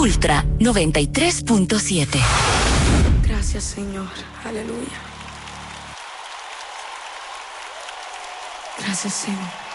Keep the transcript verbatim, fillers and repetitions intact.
Ultra noventa y tres punto siete. Gracias, Señor. Aleluya. Gracias, Señor.